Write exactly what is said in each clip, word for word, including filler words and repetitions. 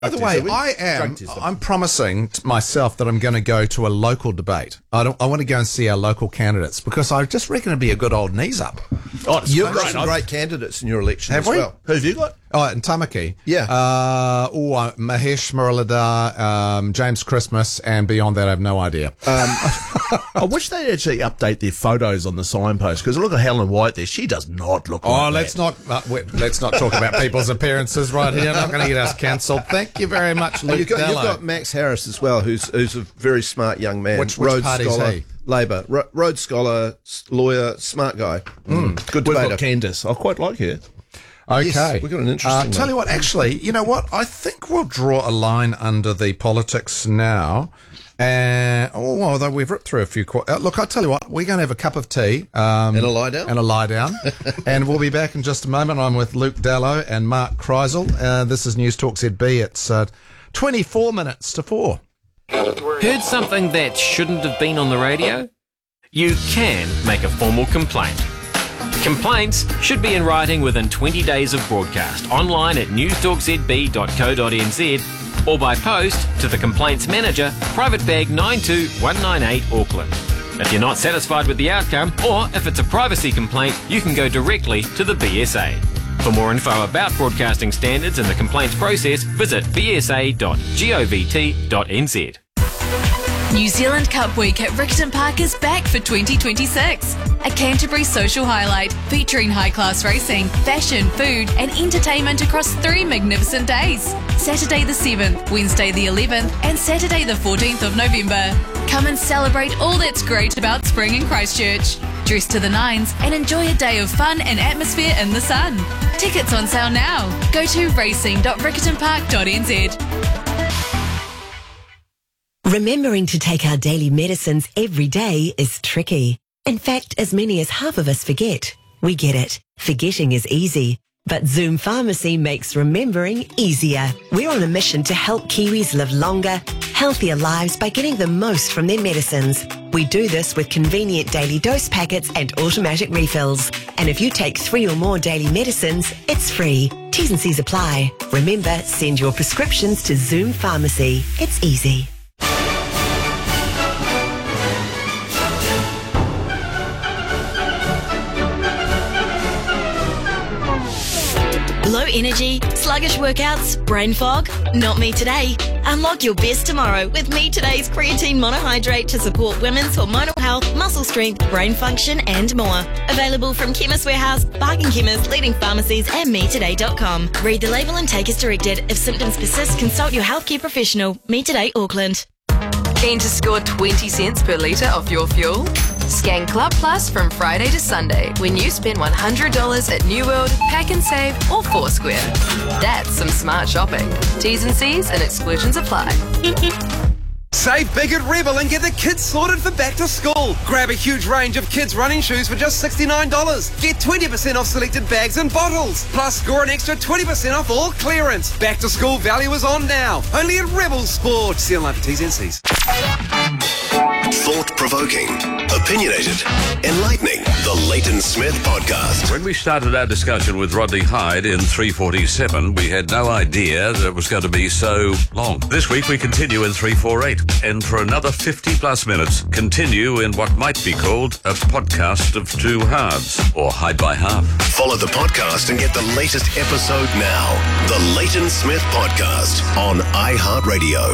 By the way, I am. I'm promising t- myself that I'm going to go to a local debate. I don't. I want to go and see our local candidates because I just reckon it'd be a good old knees up. Oh, You've got great. some great candidates in your election Have as we? well. Who have you got? Oh, in Tamaki. Yeah. Uh, oh, uh, Mahesh Muralidhar, um, James Christmas, and beyond that, I have no idea. I wish they'd actually update their photos on the signpost because look at Helen White there. She does not look like Oh, that. let's not uh, wait, let's not talk about people's appearances right here. Not going to get us cancelled. Thank you very much, Luke You've got, you've Dello. got Max Harris as well, who's who's a very smart young man. Which- which Rhodes party's Scholar, he? Labor. Ro- Rhodes Scholar, s- lawyer, smart guy. Mm. Good We've debater. got Candice. I quite like her. Okay. Yes, we've got an interesting Uh, tell one. you what, actually, you know what? I think we'll draw a line under the politics now. And, oh, although we've ripped through a few. Qu- uh, look, I'll tell you what, we're going to have a cup of tea. Um, And a lie down? And a lie down. And we'll be back in just a moment. I'm with Luke Dello and Mark Kreisel. Uh, this is News Talk Z B. It's uh, twenty-four minutes to four. Heard something that shouldn't have been on the radio? You can make a formal complaint. Complaints should be in writing within twenty days of broadcast, online at news talk z b dot co dot n z or by post to the Complaints Manager, Private Bag nine two one nine eight, Auckland. If you're not satisfied with the outcome, or if it's a privacy complaint, you can go directly to the B S A. For more info about broadcasting standards and the complaints process, visit b s a dot govt dot n z. New Zealand Cup Week at Riccarton Park is back for twenty twenty-six. A Canterbury social highlight featuring high-class racing, fashion, food and entertainment across three magnificent days. Saturday the seventh, Wednesday the eleventh and Saturday the fourteenth of November. Come and celebrate all that's great about spring in Christchurch. Dress to the nines and enjoy a day of fun and atmosphere in the sun. Tickets on sale now. Go to racing dot riccarton park dot n z. Remembering to take our daily medicines every day is tricky. In fact, as many as half of us forget. We get it. Forgetting is easy. But Zoom Pharmacy makes remembering easier. We're on a mission to help Kiwis live longer, healthier lives by getting the most from their medicines. We do this with convenient daily dose packets and automatic refills. And if you take three or more daily medicines, it's free. T's and C's apply. Remember, send your prescriptions to Zoom Pharmacy. It's easy. Low energy, sluggish workouts, brain fog? Not me today. Unlock your best tomorrow with Me Today's creatine monohydrate to support women's hormonal health, muscle strength, brain function and more. Available from Chemist Warehouse, Barking Chemist, leading pharmacies and me today dot com. Read the label and take as directed. If symptoms persist, consult your healthcare professional. Me Today Auckland. Keen to score twenty cents per litre off your fuel? Scan Club Plus from Friday to Sunday when you spend one hundred dollars at New World, Pack and Save or Foursquare. That's some smart shopping. T's and C's and exclusions apply. Save big at Rebel and get the kids sorted for back to school. Grab a huge range of kids' running shoes for just sixty-nine dollars. Get twenty percent off selected bags and bottles. Plus, score an extra twenty percent off all clearance. Back to school value is on now. Only at Rebel Sport. See online for T's and C's. Thought-provoking, opinionated, enlightening. The Leighton Smith Podcast. When we started our discussion with Rodney Hyde in three forty-seven, we had no idea that it was going to be so long. This week we continue in three forty-eight, and for another fifty plus minutes, continue in what might be called a podcast of two halves, or Hyde by half. Follow the podcast and get the latest episode now. The Leighton Smith Podcast on iHeartRadio.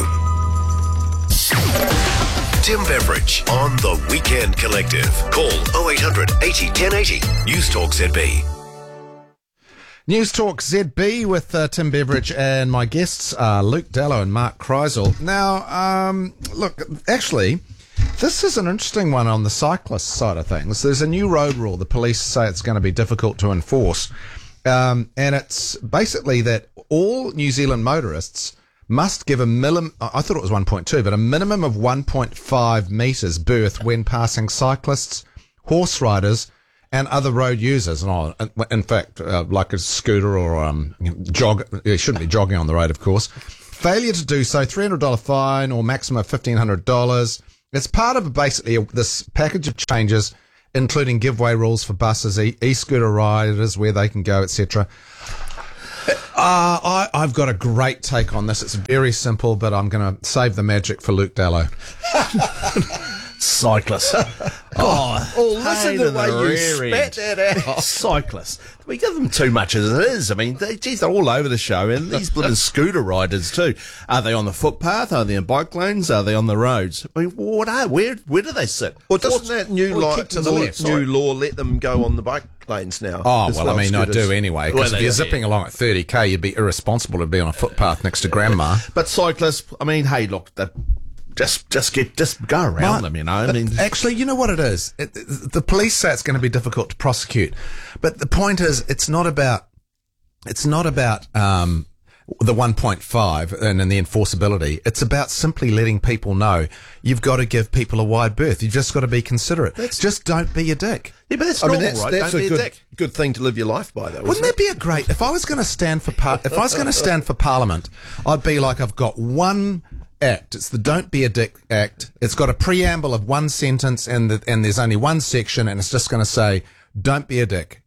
Tim Beveridge on The Weekend Collective. Call oh eight hundred eighty ten eighty. News Talk Z B. News Talk Z B with uh, Tim Beveridge, and my guests are Luke Dello and Mark Kreisel. Now, um, look, actually, this is an interesting one on the cyclist side of things. There's a new road rule. The police say it's going to be difficult to enforce. Um, and it's basically that all New Zealand motorists must give a minimum, I thought it was one point two, but a minimum of one point five metres berth when passing cyclists, horse riders, and other road users. And oh, in fact, uh, like a scooter or um, jog, you shouldn't be jogging on the road, of course. Failure to do so, three hundred dollars fine or maximum of fifteen hundred dollars. It's part of basically this package of changes, including giveaway rules for buses, e- e-scooter riders, where they can go, et cetera. Uh, I, I've got a great take on this. It's very simple, but I'm going to save the magic for Luke Dallow. Cyclist. Oh, oh listen pain to in the way the you rear spat end. that out. Cyclists. We give them too much as it is. I mean, they, geez, they're all over the show, and these bloody scooter riders too. Are they on the footpath? Are they in bike lanes? Are they on the roads? I mean, what are? Where? Where do they sit? Well, doesn't that new Well, law, kick to the law- left, new sorry. law let them go on the bike lanes now? Oh, as well, I mean, I scooters? do anyway, Well, because if they- you're zipping along at thirty k, you'd be irresponsible to be on a footpath next to grandma. But cyclists, I mean, hey, look, that just just get just go around But- them, you know. I mean, Actually, you know what it is? It, it- the police say it's going to be difficult to prosecute, but the point is, it's not about it's not about um, the one point five and, and the enforceability. It's about simply letting people know you've got to give people a wide berth. You've just got to be considerate. just don't be a dick. yeah, but that's I mean, normal, that's, right? that's Don't a be good, dick. good thing to live your life by, though. Wouldn't isn't that be a great? If I was going to stand for par- if I was going to stand for Parliament, I'd be like, I've got one act. It's the Don't Be a Dick Act. It's got a preamble of one sentence, and the, and there's only one section, and it's just going to say, "Don't be a dick."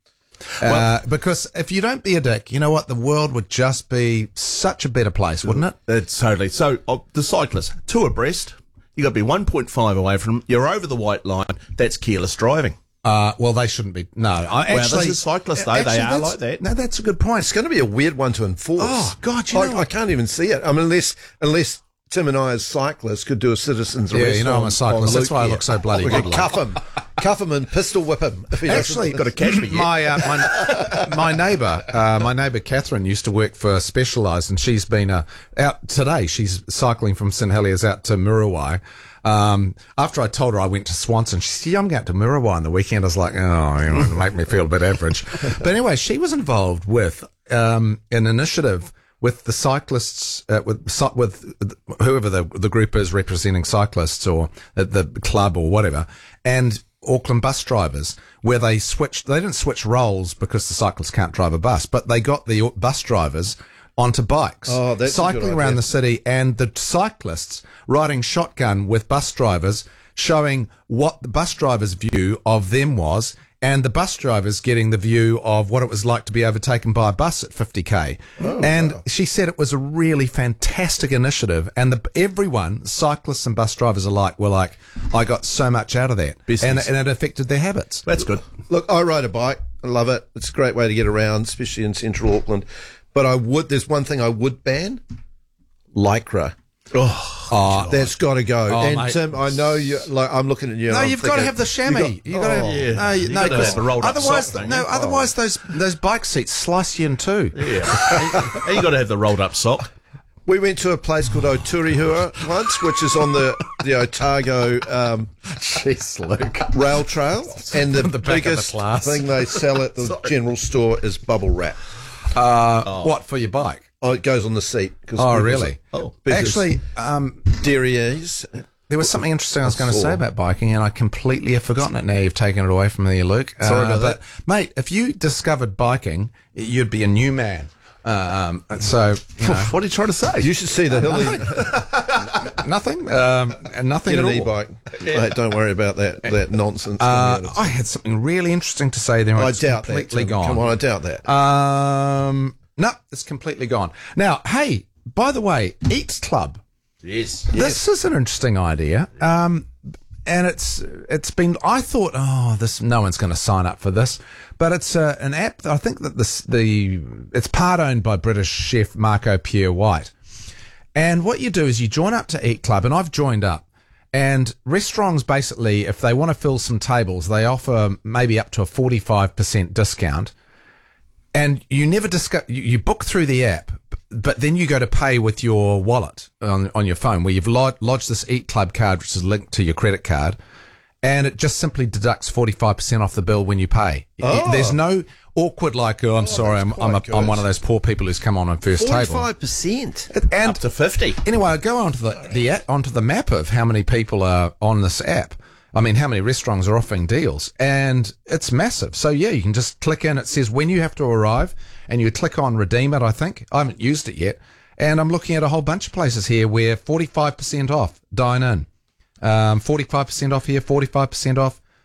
Uh, because if you don't be a dick, you know what? The world would just be such a better place, wouldn't it? It's totally. So, uh, the cyclists, two abreast, you got to be one point five away from them. You're over the white line. That's careless driving. Uh, well, they shouldn't be. No, I Well, actually. this is cyclists, though. They actually, are that's- like that. No, that's a good point. It's going to be a weird one to enforce. Oh, God, you I, know I what? can't even see it. I mean, unless unless Tim and I, as cyclists, could do a citizen's Yeah, arrest. you know I'm a on- cyclist. on That's Luke why I here. look so bloody We could good. cuff him, cuff him, and pistol whip him. If he Actually, doesn't- got to catch me yet. my uh, my my neighbour, uh, my neighbour Catherine used to work for Specialised, and she's been uh, out today. She's cycling from St Heliers out to Muriwai. Um, after I told her I went to Swanson, she said, "Yeah, I'm going to Muriwai on the weekend." I was like, "Oh, you know, make me feel a bit average." But anyway, she was involved with um, an initiative with the cyclists, uh, with cy- with whoever the the group is representing cyclists, or the, the club or whatever, and Auckland bus drivers, where they switched. They didn't switch roles because the cyclists can't drive a bus, but they got the bus drivers onto bikes, Oh, that's a good cycling around idea. the city, and the cyclists riding shotgun with bus drivers, showing what the bus drivers' view of them was, and the bus drivers getting the view of what it was like to be overtaken by a bus at fifty k. Oh, and she said it was a really fantastic initiative, and the, everyone, cyclists and bus drivers alike, were like, "I got so much out of that," and, Business. and it affected their habits. That's good. Look, I ride a bike. I love it. It's a great way to get around, especially in central Auckland. But I would. There's one thing I would ban: lycra. Oh, That's got to go. Oh, and mate. Tim, I know you. Like I'm looking at you. and No, I'm you've got to thinking, have the chamois. you You got to. oh. Yeah. No, you, You no, gotta 'cause have the rolled up otherwise, sock, don't no, you? otherwise those those bike seats slice you in two. Yeah. And you got to have the rolled up sock. We went to a place called Oturihua once, which is on the the Otago um, Jeez, Luke. rail trail, and the, The back of the biggest class. thing they sell at the general store is bubble wrap. Uh, What for your bike? Oh, it goes on the seat. 'cause Oh, because really? of- Oh. because Actually, um, derrieres. there was something interesting I was going to saw. say about biking, and I completely have forgotten it now. You've taken it away from me, Luke. Sorry about but, mate, if you discovered biking, you'd be a new man. Um, so, you know, What are you trying to say? You should see the hilly. nothing, um, and nothing Get at an all. e-bike. Mate, don't worry about that that nonsense. Uh, I had something really interesting to say there. and I it's doubt that. completely Tim. gone. Come on, I doubt that. Um, no, it's completely gone. Now, hey, by the way, Eats Club. Yes. This is an interesting idea. Um, and it's it's been. I thought, oh, this no one's going to sign up for this, but it's uh, an app. I think that this the it's part owned by British chef Marco Pierre White. And what you do is you join up to Eat Club, and I've joined up. And restaurants basically, if they want to fill some tables, they offer maybe up to a forty-five percent discount. And you never discuss, you, you book through the app, but then you go to pay with your wallet on, on your phone, where you've lodged, lodged this Eat Club card, which is linked to your credit card, and it just simply deducts forty-five percent off the bill when you pay. Oh. There's no awkward, like, oh, I'm sorry, I'm, I'm, a, quite I'm good. one of those poor people who's come on on first table. Forty-five percent. And Up to fifty. anyway, I go onto the, the a- onto the map of how many people are on this app. I mean, how many restaurants are offering deals, and it's massive. So yeah, you can just click in. It says when you have to arrive, and you click on redeem it. I think I haven't used it yet, and I'm looking at a whole bunch of places here where forty-five percent off dine in, um, forty-five percent off here, forty-five percent off.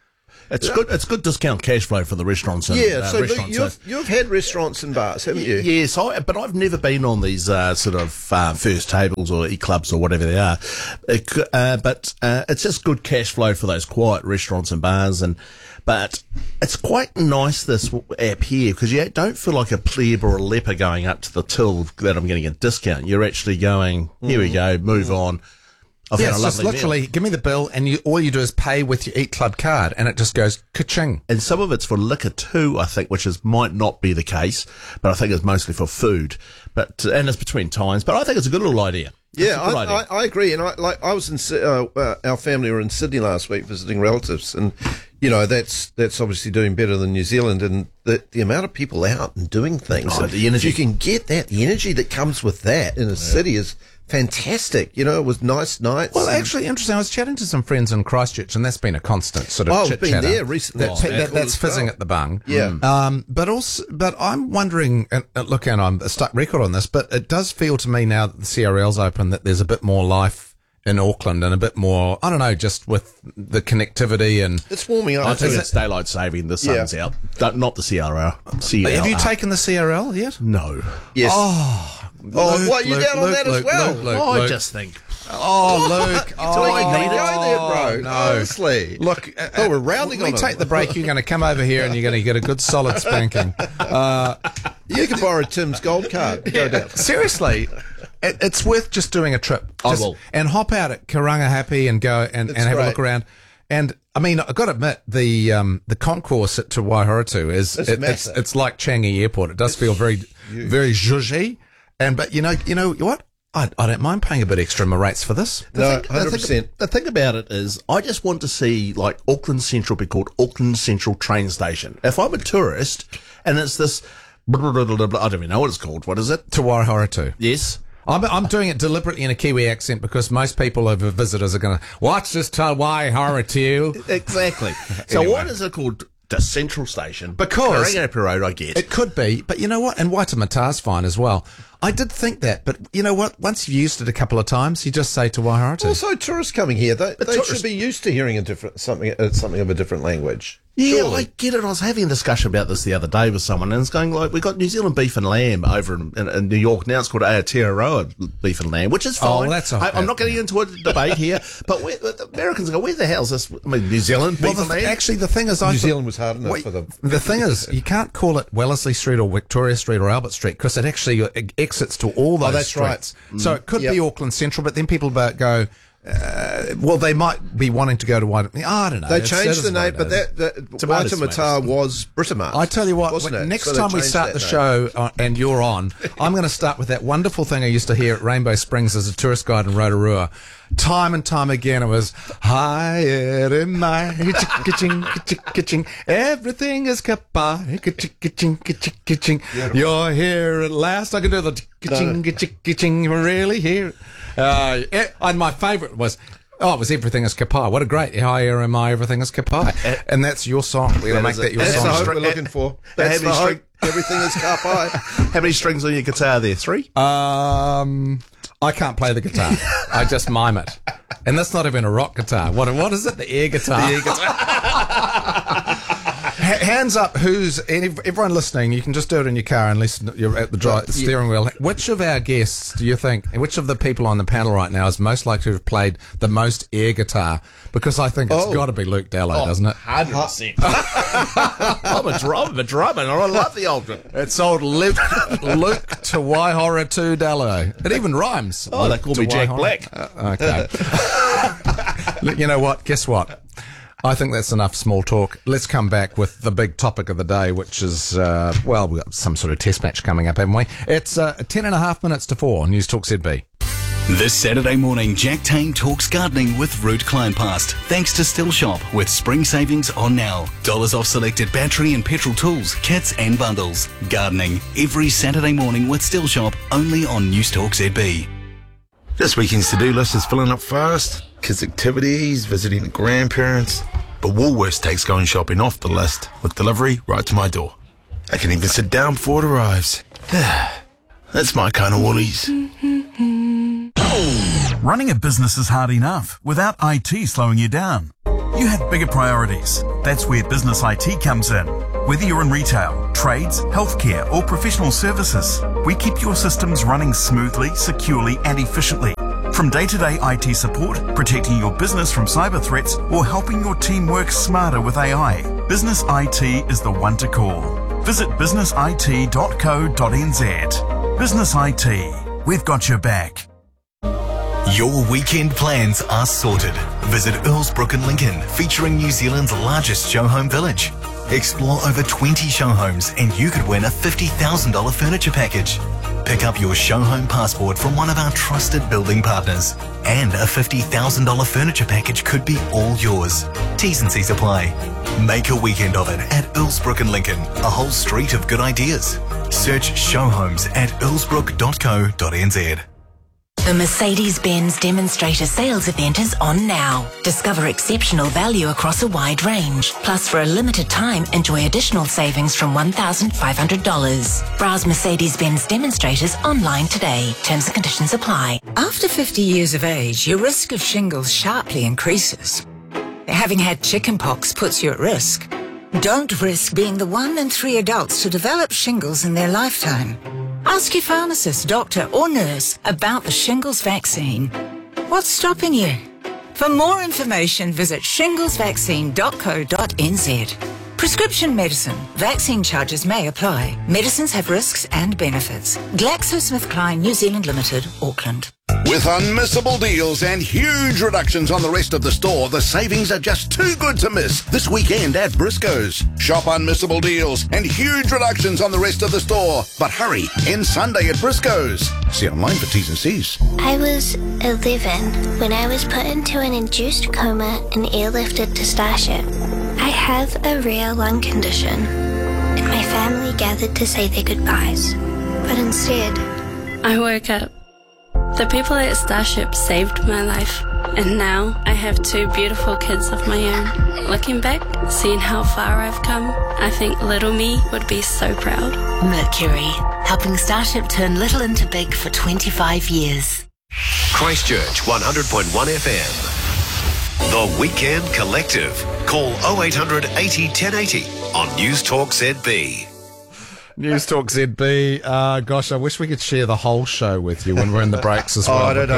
It's good. It's good discount cash flow for the restaurants. And, Yeah, uh, so Luke, restaurants. you've, you've had restaurants and bars, haven't you? Yes, I, but I've never been on these uh, sort of uh, first tables or e-clubs or whatever they are. It, c- uh, but uh, it's just good cash flow for those quiet restaurants and bars. And but it's quite nice, this app here, because you don't feel like a pleb or a leper going up to the till that I'm getting a discount. You're actually going, here we go, move on. I've Yeah, had a it's just lovely literally, meal. give me the bill, and you all you do is pay with your Eat Club card, and it just goes ka-ching. And some of it's for liquor too, I think, which is might not be the case, but I think it's mostly for food. But and it's between times. But I think it's a good little idea. It's Yeah, a good I, idea. I, I agree. And I like I was in Sy- uh, uh, our family were in Sydney last week visiting relatives, and you know that's that's obviously doing better than New Zealand, and the the amount of people out and doing things. Oh, the energy. If you can get that, the energy that comes with that in a city is fantastic. You know, it was nice nights. Well, and- actually, interesting. I was chatting to some friends in Christchurch, and that's been a constant sort of Oh, I've chit been chatter. there recently. That, Oh, that- man, that's cool as fizzing well. at the bung. Yeah. Um, but also, but I'm wondering. And uh, look, and I'm a stuck record on this, but it does feel to me now that the C R L's open that there's a bit more life in Auckland and a bit more. I don't know, just with the connectivity and. It's warming up. I think Is it's daylight saving. The sun's Yeah. out. Don't- Not the C R L. C R L. Have you taken the C R L yet? No. Yes. Oh, Oh, Luke, what, you Luke, down on Luke, that as Luke, well? Luke, Luke, I Luke. just think. Oh, Luke. Oh, I need to go there, bro. No. Honestly. Look, uh, Oh, we're rounding when on we it. take the break, you're going to come over here and you're going to get a good solid spanking. Uh, You can borrow Tim's gold card. Go down. seriously, it, it's worth just doing a trip. I Just- will. And hop out at Karanga Happy and go and, and It's have a great. look around. And I mean, I've got to admit, the um, the concourse at Te Waihoratu is It's it, it's massive. it's like Changi Airport. It does feel very very zhuzhy. And but you know you know what? I, I don't mind paying a bit extra in my rates for this. No, thing- the hundred thing- percent. The thing about it is, I just want to see like Auckland Central be called Auckland Central Train Station. If I'm a tourist and it's this, I don't even know what it's called. What is it? Te Waihoratu. Yes. I'm, I'm doing it deliberately in a Kiwi accent because most people over visitors are going to, what's this Te Waihoratu? Exactly. So Anyway. what is it called? The Central Station. Because- Karanga Road, I get. It could be, but you know what? And Waitemata's fine as well. I did think that, but you know what? Once you've used it a couple of times, you just say Te Waihoratu. Also, tourists coming here, they, they tourists- should be used to hearing a different something, uh, something of a different language. Yeah, Surely. I get it. I was having a discussion about this the other day with someone, and it's going like, we got New Zealand beef and lamb over in, in, in New York. Now it's called Aotearoa beef and lamb, which is Oh, fine. that's a- I, I'm not getting into a debate here, but where, the Americans go, where the hell's this? I mean, New Zealand beef Well, and the, lamb? actually, the thing is, I New thought- Zealand was hard enough Wait, for them. The thing is, you can't call it Wellesley Street or Victoria Street or Albert Street because it actually uh, exits to all those Oh, that's right. streets. So it could Yep. be Auckland Central, but then people about go, uh, well, they might be wanting to go to White. I don't know. They It's- it changed is the what name, it but is. that, that Tomatoes, Waitemata was Britomart. I tell you what, wasn't when- it? next So they time we changed start that the name. show uh, and you're on, I'm going to start with that wonderful thing I used to hear at Rainbow Springs as a tourist guide in Rotorua. Time and time again, it was, hi, in my kitchen, kitchen, kitchen, everything is kapai, kitchen, kitchen, kitchen, kitchen. You're here at last. I can do the kitchen, kitchen, kitchen, you're really here. Uh, yeah, and my favourite was, oh, it was Everything is Kapai. What a great, hi, here am I, Everything is Kapai. And that's your song. We're going to make is that it. your That's song. the hope String- we're looking for. How That's many the hope. string- Everything is kapai. How many strings on your guitar there? Three? Um, I can't play the guitar. I just mime it. And that's not even a rock guitar. What what is it? The air guitar. The air guitar. Hands up, who's any, everyone listening? You can just do it in your car unless you're at the dri- steering wheel. Which of our guests do you think? Which of the people on the panel right now is most likely to have played the most air guitar? Because I think it's Oh. got to be Luke Dallow, doesn't it? one hundred percent. I'm a drummer, I'm a drummer, and I love the old. It's old Luke, Luke Te Waihoratu Dallow. It even rhymes. Oh, they call me Te Jack Waihora- Black. Uh, okay. Look, you know what? Guess what? I think that's enough small talk. Let's come back with the big topic of the day, which is, uh, well, we've got some sort of test match coming up, haven't we? It's uh, ten and a half minutes to four. News Talk Z B. This Saturday morning, Jack Tame talks gardening with Ruud Kleinpast. Thanks to Still Shop with spring savings on now. Dollars off selected battery and petrol tools, kits and bundles. Gardening every Saturday morning with Still Shop only on News Talk Z B. This weekend's to-do list is filling up fast. Kids' activities, visiting the grandparents. But Woolworths takes going shopping off the list with delivery right to my door. I can even sit down before it arrives. That's my kind of Woolies. Running a business is hard enough without I T slowing you down. You have bigger priorities. That's where Business I T comes in. Whether you're in retail, trades, healthcare, or professional services, we keep your systems running smoothly, securely, and efficiently. From day-to-day I T support, protecting your business from cyber threats, or helping your team work smarter with A I, Business I T is the one to call. Visit business I T dot co dot n z. Business I T, we've got your back. Your weekend plans are sorted. Visit Earlsbrook in Lincoln, featuring New Zealand's largest show home village. Explore over twenty show homes and you could win a fifty thousand dollars furniture package. Pick up your show home passport from one of our trusted building partners. And a fifty thousand dollars furniture package could be all yours. T's and C's apply. Make a weekend of it at Earlsbrook in Lincoln, a whole street of good ideas. Search show homes at earlsbrook dot co dot n z. The Mercedes-Benz Demonstrator Sales event is on now. Discover exceptional value across a wide range. Plus, for a limited time, enjoy additional savings from one thousand five hundred dollars. Browse Mercedes-Benz demonstrators online today. Terms and conditions apply. After fifty years of age, your risk of shingles sharply increases. Having had chickenpox puts you at risk. Don't risk being the one in three adults to develop shingles in their lifetime. Ask your pharmacist, doctor, or nurse about the shingles vaccine. What's stopping you? For more information, visit shingles vaccine dot co dot n z. Prescription medicine. Vaccine charges may apply. Medicines have risks and benefits. GlaxoSmithKline New Zealand Limited, Auckland. With unmissable deals and huge reductions on the rest of the store, the savings are just too good to miss this weekend at Briscoe's. Shop unmissable deals and huge reductions on the rest of the store. But hurry, end Sunday at Briscoe's. See online for T's and C's. I was eleven when I was put into an induced coma and airlifted to Starship. I have a rare lung condition, and my family gathered to say their goodbyes. But instead, I woke up. The people at Starship saved my life, and now I have two beautiful kids of my own. Looking back, seeing how far I've come, I think little me would be so proud. Mercury, helping Starship turn little into big for twenty-five years. Christchurch one hundred point one F M. The Weekend Collective. Call oh eight hundred eighty ten eighty on News Talk Z B. News Talk Z B. Uh, gosh, I wish we could share the whole show with you when we're in the breaks as well. Oh, I don't know,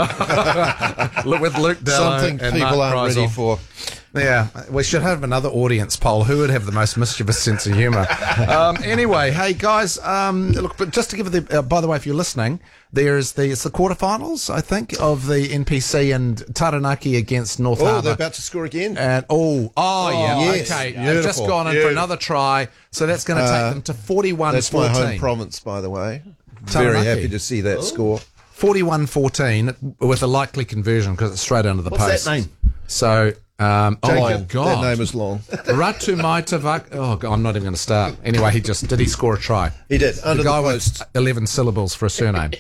Tim. Look, with Luke Dello Something and people Mark aren't Kreisel. ready for. Yeah, we should have another audience poll. Who would have the most mischievous sense of humour? Um, anyway, hey guys, um, look, but just to give the, uh, by the way, if you're listening, there is the it's the quarterfinals, I think, of the N P C and Taranaki against North Oh, Harbour. they're about to score again. And oh, oh, yeah, yes. okay, Beautiful. I've just gone in for Beautiful. another try, so that's going to take Uh, them to forty-one That's my fourteen. home province, by the way. Taranaki. Very happy to see that score. forty-one fourteen with a likely conversion because it's straight under the What's post. that name? So, um, oh my Jacob, God. that name is long. Ratu Maitavak. Oh, God, I'm not even going to start. Anyway, he just, did he score a try? He did, under the guy the post. with eleven syllables for a surname.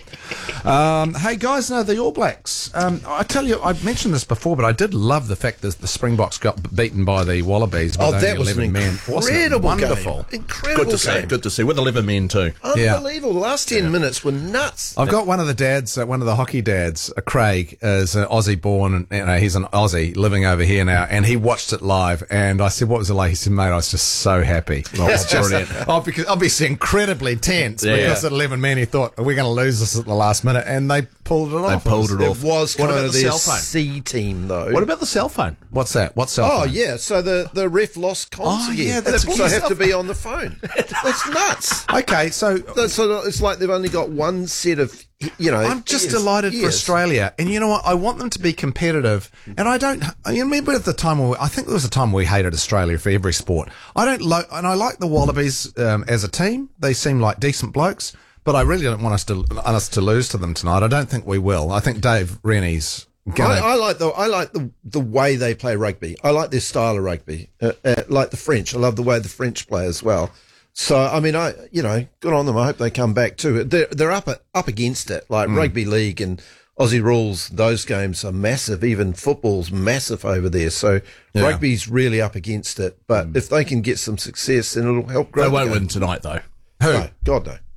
um, hey, guys, no, the All Blacks. Um, I tell you, I've mentioned this before, but I did love the fact that the Springboks got beaten by the Wallabies. Oh, with that only was an eleven men. Wasn't it incredible wonderful. game. Incredible Good to see. game. Good to see. With eleven men too. Unbelievable. The last ten minutes were nuts. I've got one of the dads, uh, one of the hockey dads, uh, Craig, is an Aussie born, and you know, he's an Aussie living over here now, and he watched it live. And I said, "What was it like?" He said, "Mate, I was just so happy." Oh, It's just, brilliant. oh, because obviously incredibly tense Yeah. because at eleven men he thought we're going to lose this at the last minute, and they pulled it off. They pulled it It off. was What kind about of the their cell phone? C team, though. What about the cell phone? What's that? What's cell Oh, phone? yeah. So the, the ref lost comms Oh, again. yeah, that's so they have what- to be on the phone. That's nuts. Okay, so That's sort of, it's like they've only got one set of, you know. I'm just ears- delighted for ears. Australia, and you know what? I want them to be competitive, and I don't. You remember at the time when we, I think there was a time we hated Australia for every sport. I don't like, and I like the Wallabies um, as a team. They seem like decent blokes, but I really don't want us to us to lose to them tonight. I don't think we will. I think Dave Rennie's gonna. I, I like the I like the the way they play rugby. I like their style of rugby. Uh, uh, like the French, I love the way the French play as well. So I mean, I you know, good on them. I hope they come back to it. They're they're up up against it. Like Mm. rugby league and Aussie rules, those games are massive. Even football's massive over there. So Yeah. rugby's really up against it. But if they can get some success, then it'll help grow. They the won't game. win tonight though. Who? No, God no.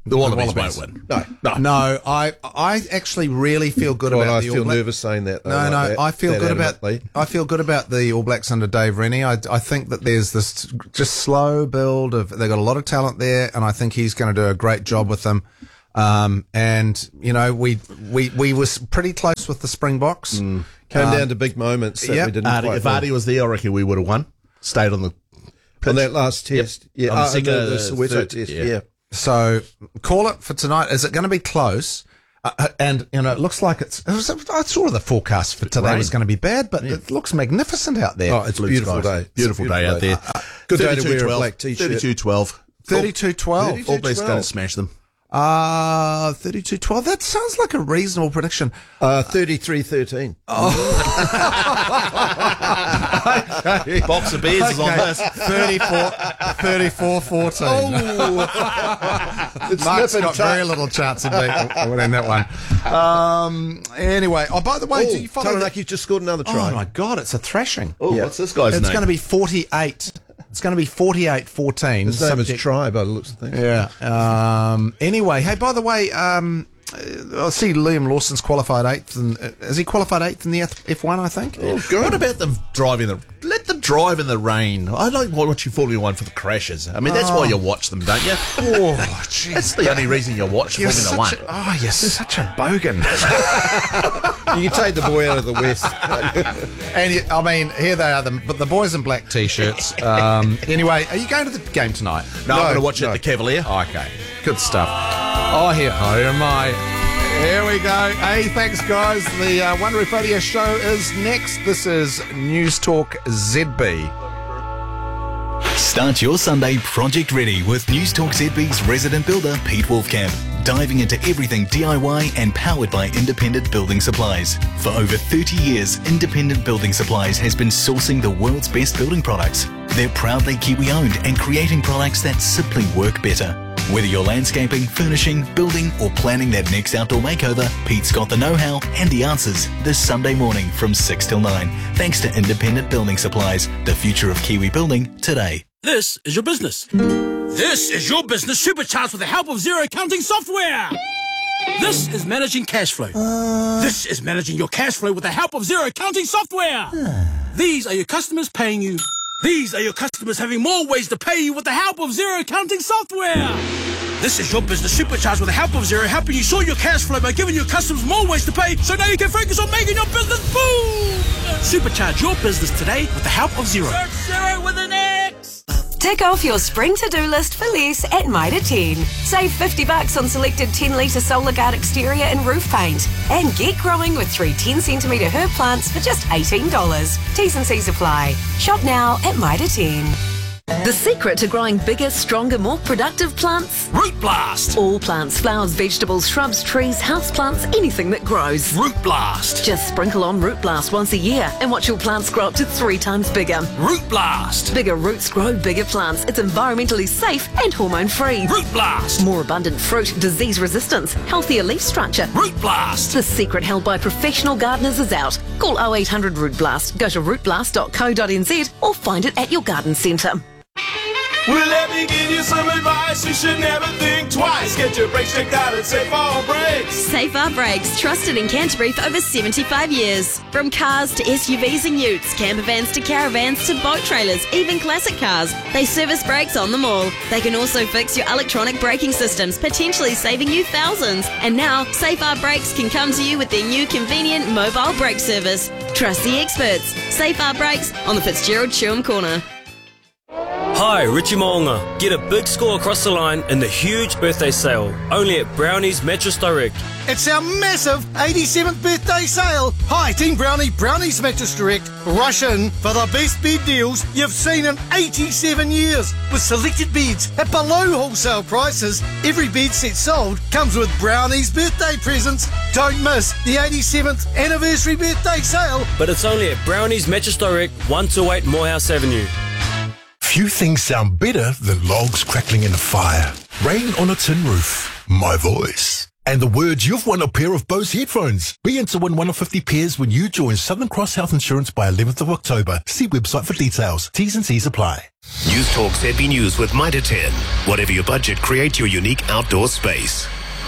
The Wallabies, the Wallabies. won't win. No, no, no. I I actually really feel good God, about I the feel All Blacks. nervous saying that. Though, No, like no, that, I feel that good about. adamantly. I feel good about the All Blacks under Dave Rennie. I, I think that there's this just slow build of. They've got a lot of talent there, and I think he's going to do a great job with them. Um, and you know, we we we were pretty close with the Springboks. Mm. Came Um, down to big moments that yep. we didn't Artie, quite if win. Artie was there, I reckon we would have won. Stayed on the pitch. On that last test. Yep. Yeah, On the uh, second, the, the uh, Soweto third, test, yeah. yeah. So call it for tonight. Is it going to be close? Uh, and you know, it looks like it's. It was, I saw the forecast for today Rain. was going to be bad, but it looks magnificent out there. Oh, it's a Blue beautiful skies. day. Beautiful, It's a day out there. Uh, good day to wear a thirty-two twelve. black t-shirt. thirty-two twelve. thirty-two twelve. All Blacks going to smash them. Uh, thirty-two twelve. That sounds like a reasonable prediction. Uh, thirty-three thirteen. Okay. Box of beers is on Okay. this. thirty-four, thirty-four fourteen. Oh. It's Mark's nip and got tuck. very little chance of beating winning that one. Um, anyway, oh, by the way, do you follow the- Taranaki just scored another try. Oh my God, it's a thrashing. Oh, Yeah. what's this guy's It's name? going to be forty-eight. It's going to be forty-eight fourteen. His name is subject- Try by the looks of things. Yeah. Um, anyway, hey, by the way, um, uh, I see Liam Lawson's qualified eighth. And, uh, has he qualified eighth in the F one, I think? Oh, good. What about them driving the? Let them drive in the rain. I like watching Formula One for the crashes. I mean, that's why you watch them, don't you? Oh, jeez. That's the only reason you watch You're Formula such One. a, oh, you're such a bogan. You can take the boy out of the West. And you, I mean, here they are, the, but the boys in black t-shirts. Um, anyway, are you going to the game tonight? No, I'm No, going to watch it no. at the Cavalier. Oh, okay, good stuff. Oh, here, oh, here am I. Here we go. Hey, thanks, guys. The uh, One Roof Radio show is next. This is News Talk Z B. Start your Sunday project ready with News Talk Z B's resident builder, Pete Wolfcamp. Diving into everything D I Y and powered by Independent Building Supplies. For over thirty years, Independent Building Supplies has been sourcing the world's best building products. They're proudly Kiwi-owned and creating products that simply work better. Whether you're landscaping, furnishing, building, or planning that next outdoor makeover, Pete's got the know-how and the answers this Sunday morning from six till nine. Thanks to Independent Building Supplies, the future of Kiwi building today. This is your business. This is your business supercharged with the help of zero accounting software. This is managing cash flow. This is managing your cash flow with the help of zero accounting software. These are your customers paying you. These are your customers having more ways to pay you with the help of zero accounting software. This is your business supercharged with the help of Zero, helping you sort your cash flow by giving your customers more ways to pay, so now you can focus on making your business boom. Supercharge your business today with the help of Zero. Search Zero with an X. Tick off your spring to-do list for less at Mitre ten. Save fifty bucks on selected ten litre Solar Guard exterior and roof paint. And get growing with three ten centimetre herb plants for just eighteen dollars. T's and C's apply. Shop now at Mitre ten. The secret to growing bigger, stronger, more productive plants? Root Blast! All plants, flowers, vegetables, shrubs, trees, houseplants, anything that grows. Root Blast! Just sprinkle on Root Blast once a year and watch your plants grow up to three times bigger. Root Blast! Bigger roots grow bigger plants. It's environmentally safe and hormone-free. Root Blast! More abundant fruit, disease resistance, healthier leaf structure. Root Blast! The secret held by professional gardeners is out. Call oh eight hundred root blast, go to root blast dot co dot n z or find it at your garden centre. Well, let me give you some advice. You should never think twice. Get your brakes checked out at Safe Our Brakes. Safe Our Brakes, trusted in Canterbury for over seventy-five years. From cars to S U Vs and utes, camper vans to caravans to boat trailers, even classic cars, they service brakes on them all. They can also fix your electronic braking systems, potentially saving you thousands. And now, Safe Our Brakes can come to you with their new convenient mobile brake service. Trust the experts. Safe Our Brakes on the Fitzgerald Chewham Corner. Hi, Richie Moonga. Get a big score across the line in the huge birthday sale, only at Brownie's Mattress Direct. It's our massive eighty-seventh birthday sale. Hi, Team Brownie, Brownie's Mattress Direct. Rush in for the best bed deals you've seen in eighty-seven years. With selected beds at below wholesale prices, every bed set sold comes with Brownie's birthday presents. Don't miss the eighty-seventh anniversary birthday sale. But it's only at Brownie's Mattress Direct, one two eight Morehouse Avenue. Few things sound better than logs crackling in a fire. Rain on a tin roof. My voice. And the word, you've won a pair of Bose headphones. Be in to win one of fifty pairs when you join Southern Cross Health Insurance by eleventh of October. See website for details. T's and C's apply. News Talk Z B News with Mitre ten. Whatever your budget, create your unique outdoor space.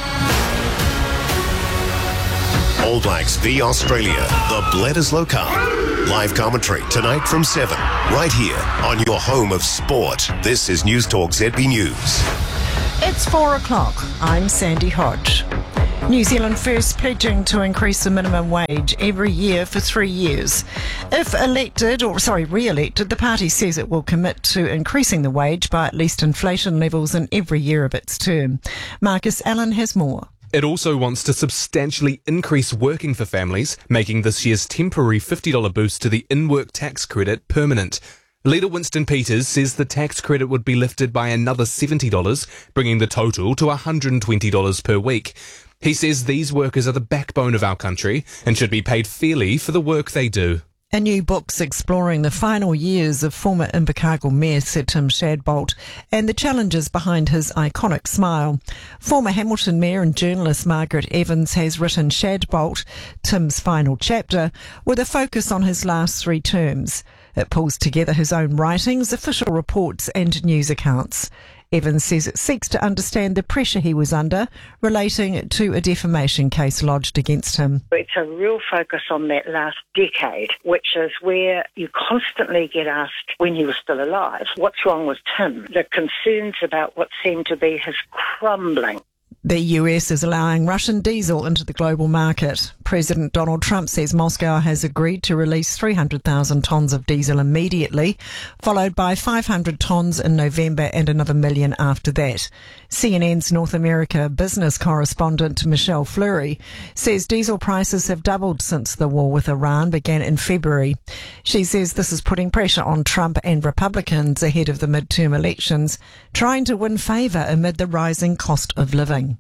All Blacks v Australia, the Bledisloe Cup. Live commentary tonight from seven, right here on your home of sport. This is News Talk Z B News. It's four o'clock. I'm Sandy Hodge. New Zealand First pledging to increase the minimum wage every year for three years. If elected, or sorry, re-elected, the party says it will commit to increasing the wage by at least inflation levels in every year of its term. Marcus Allen has more. It also wants to substantially increase working for families, making this year's temporary fifty dollars boost to the in-work tax credit permanent. Leader Winston Peters says the tax credit would be lifted by another seventy dollars, bringing the total to one hundred twenty dollars per week. He says these workers are the backbone of our country and should be paid fairly for the work they do. A new book's exploring the final years of former Invercargill Mayor Sir Tim Shadbolt and the challenges behind his iconic smile. Former Hamilton Mayor and journalist Margaret Evans has written Shadbolt, Tim's final chapter, with a focus on his last three terms. It pulls together his own writings, official reports and news accounts. Evans says it seeks to understand the pressure he was under relating to a defamation case lodged against him. It's a real focus on that last decade, which is where you constantly get asked when he was still alive, what's wrong with Tim? The concerns about what seemed to be his crumbling. The U S is allowing Russian diesel into the global market. President Donald Trump says Moscow has agreed to release three hundred thousand tonnes of diesel immediately, followed by five hundred tonnes in November and another million after that. C N N's North America business correspondent Michelle Fleury says diesel prices have doubled since the war with Iran began in February. She says this is putting pressure on Trump and Republicans ahead of the midterm elections, trying to win favour amid the rising cost of living.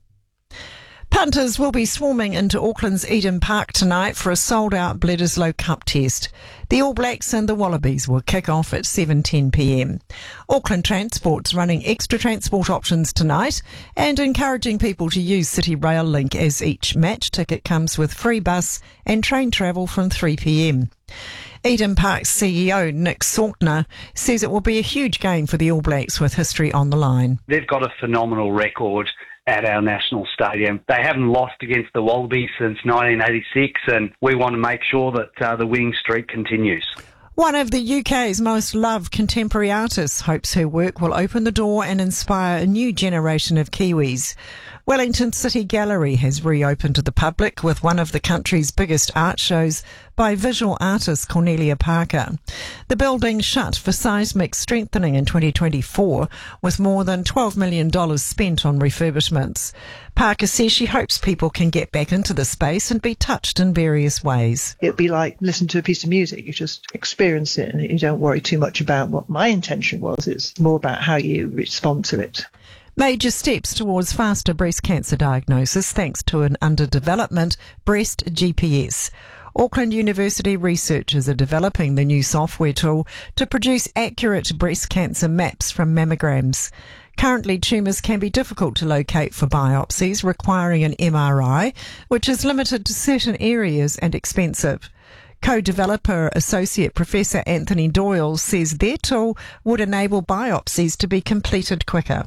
Punters will be swarming into Auckland's Eden Park tonight for a sold-out Bledisloe Cup test. The All Blacks and the Wallabies will kick off at seven ten p m. Auckland Transport's running extra transport options tonight and encouraging people to use City Rail Link as each match ticket comes with free bus and train travel from three p m. Eden Park's C E O Nick Saltner says it will be a huge game for the All Blacks with history on the line. They've got a phenomenal record at our national stadium. They haven't lost against the Wallabies since nineteen eighty-six, and we want to make sure that uh, the winning streak continues. One of the U K's most loved contemporary artists hopes her work will open the door and inspire a new generation of Kiwis. Wellington City Gallery has reopened to the public with one of the country's biggest art shows by visual artist Cornelia Parker. The building shut for seismic strengthening in twenty twenty-four, with more than twelve million dollars spent on refurbishments. Parker says she hopes people can get back into the space and be touched in various ways. It'd be like listening to a piece of music. You just experience it and you don't worry too much about what my intention was. It's more about how you respond to it. Major steps towards faster breast cancer diagnosis thanks to an under-development breast G P S. Auckland University researchers are developing the new software tool to produce accurate breast cancer maps from mammograms. Currently, tumours can be difficult to locate for biopsies, requiring an M R I, which is limited to certain areas and expensive. Co-developer Associate Professor Anthony Doyle says their tool would enable biopsies to be completed quicker.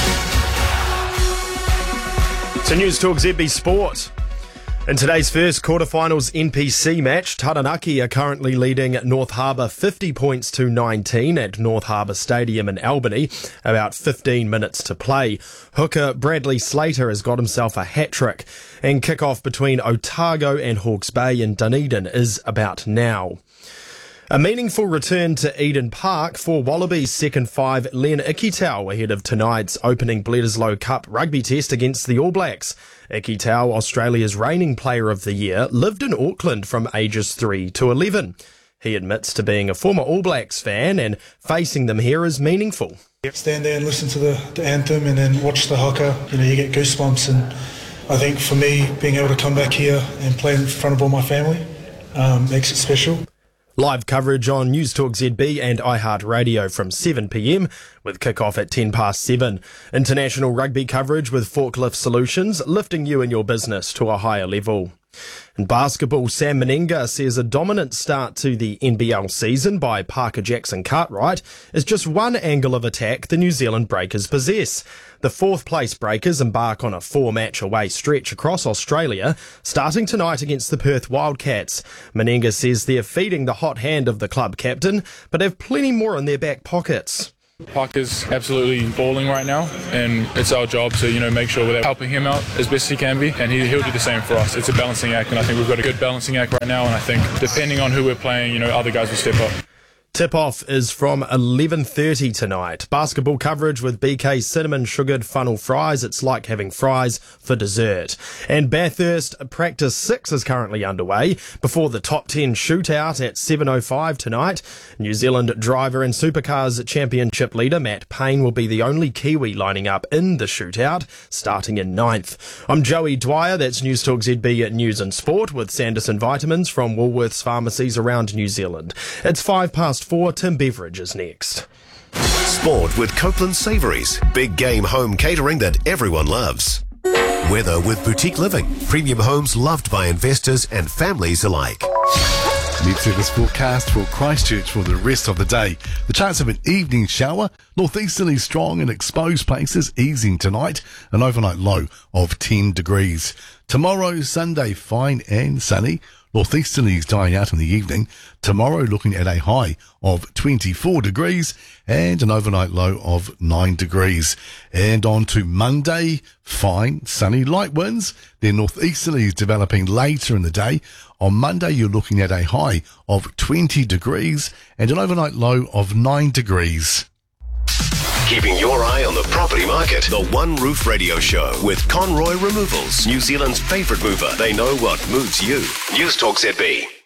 So News Talk Z B Sport. In today's first quarterfinals N P C match, Taranaki are currently leading North Harbour fifty points to nineteen at North Harbour Stadium in Albany, about fifteen minutes to play. Hooker Bradley Slater has got himself a hat-trick, and kick-off between Otago and Hawke's Bay in Dunedin is about now. A meaningful return to Eden Park for Wallabies second five Len Ikitau ahead of tonight's opening Bledisloe Cup rugby test against the All Blacks. Ikitau, Australia's reigning player of the year, lived in Auckland from ages three to eleven. He admits to being a former All Blacks fan and facing them here is meaningful. Stand there and listen to the, the anthem and then watch the haka, you know, you get goosebumps, and I think for me, being able to come back here and play in front of all my family um, makes it special. Live coverage on News Talk Z B and iHeartRadio from seven p m with kick-off at ten past seven. International rugby coverage with Forklift Solutions, lifting you and your business to a higher level. In basketball, Sam Meninga says a dominant start to the N B L season by Parker Jackson Cartwright is just one angle of attack the New Zealand Breakers possess. The fourth place Breakers embark on a four-match away stretch across Australia, starting tonight against the Perth Wildcats. Meninga says they're feeding the hot hand of the club captain, but have plenty more in their back pockets. Parker's absolutely balling right now, and it's our job to, you know, make sure we're helping him out as best he can be, and he, he'll do the same for us. It's a balancing act, and I think we've got a good balancing act right now, and I think depending on who we're playing, you know, other guys will step up. Tip-off is from eleven thirty tonight. Basketball coverage with B K's cinnamon sugared funnel fries. It's like having fries for dessert. And Bathurst Practice six is currently underway before the top ten shootout at seven oh five tonight. New Zealand driver and supercars championship leader Matt Payne will be the only Kiwi lining up in the shootout, starting in ninth. I'm Joey Dwyer. That's News Talk Z B News and Sport with Sanderson Vitamins from Woolworths pharmacies around New Zealand. It's five past four. Tim Beveridge is next. Sport with Copeland Savouries. Big game home catering that everyone loves. Weather with Boutique Living. Premium homes loved by investors and families alike. Mid service forecast for Christchurch for the rest of the day. The chance of an evening shower. Northeasterly strong in exposed places, easing tonight. An overnight low of ten degrees. Tomorrow, Sunday, fine and sunny. Northeasterlies dying out in the evening. Tomorrow looking at a high of twenty-four degrees and an overnight low of nine degrees. And on to Monday, fine, sunny, light winds. Then northeasterlies developing later in the day. On Monday you're looking at a high of twenty degrees and an overnight low of nine degrees. Keeping your eye on the property market. The One Roof Radio Show with Conroy Removals, New Zealand's favourite mover. They know what moves you. News Talk Z B.